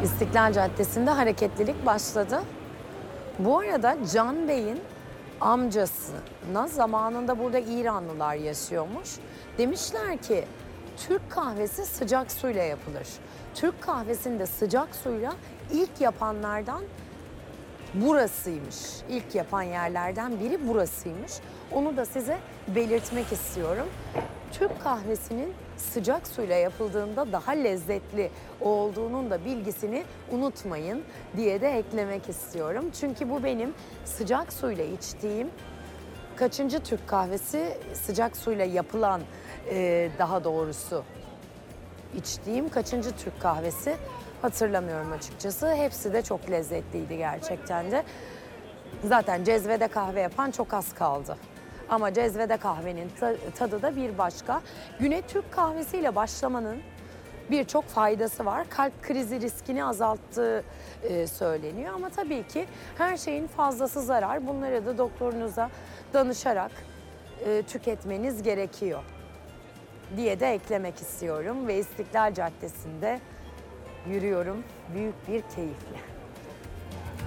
İstiklal Caddesi'nde hareketlilik başladı. Bu arada Can Bey'in amcasına zamanında burada İranlılar yaşıyormuş. Demişler ki Türk kahvesi sıcak suyla yapılır. Türk kahvesini de sıcak suyla ilk yapanlardan burasıymış. İlk yapan yerlerden biri burasıymış. Onu da size belirtmek istiyorum. Türk kahvesinin sıcak suyla yapıldığında daha lezzetli olduğunun da bilgisini unutmayın diye de eklemek istiyorum. Çünkü bu benim sıcak suyla içtiğim kaçıncı Türk kahvesi, sıcak suyla yapılan daha doğrusu içtiğim kaçıncı Türk kahvesi hatırlamıyorum açıkçası. Hepsi de çok lezzetliydi gerçekten de. Zaten cezvede kahve yapan çok az kaldı. Ama cezvede kahvenin tadı da bir başka. Güne Türk kahvesiyle başlamanın birçok faydası var. Kalp krizi riskini azalttığı söyleniyor. Ama tabii ki her şeyin fazlası zarar. Bunları da doktorunuza danışarak tüketmeniz gerekiyor diye de eklemek istiyorum. Ve İstiklal Caddesi'nde yürüyorum büyük bir keyifle.